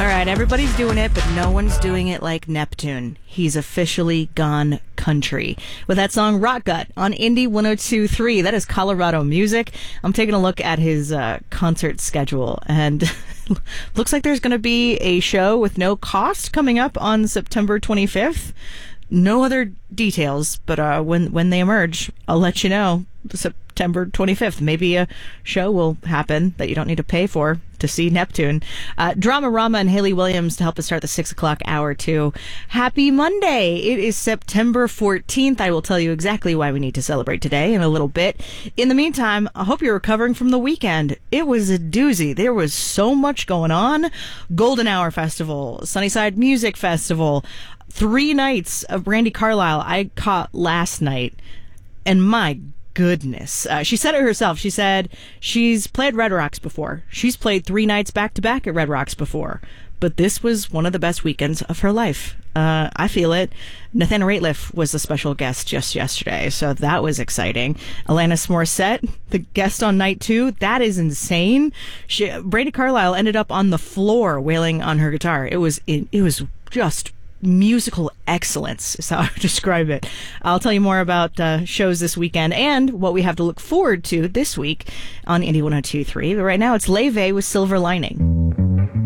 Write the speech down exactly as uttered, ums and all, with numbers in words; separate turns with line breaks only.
All right, everybody's doing it, but no one's doing it like Neptune. He's officially gone country with that song Rock Gut on Indie one oh two point three. That is Colorado music. I'm taking a look at his uh, concert schedule, and looks like there's going to be a show with no cost coming up on September twenty-fifth. No other details, but uh, when when they emerge, I'll let you know. September twenty-fifth. Maybe a show will happen that you don't need to pay for to see Neptune. Uh, Dramarama and Haley Williams to help us start the six o'clock hour, too. Happy Monday. It is September fourteenth. I will tell you exactly why we need to celebrate today in a little bit. In the meantime, I hope you're recovering from the weekend. It was a doozy. There was so much going on. Golden Hour Festival, Sunnyside Music Festival, three nights of Brandi Carlile I caught last night. And my goodness. Uh, she said it herself. She said she's played Red Rocks before. She's played three nights back-to-back at Red Rocks before. But this was one of the best weekends of her life. Uh, I feel it. Nathaniel Rateliff was the special guest just yesterday, so that was exciting. Alanis Morissette, the guest on night two, that is insane. She, Brandi Carlile ended up on the floor wailing on her guitar. It was it, it was just musical excellence is how I would describe it. I'll tell you more about uh, shows this weekend and what we have to look forward to this week on Indie one oh two point three. But right now it's Leve with Silver Lining.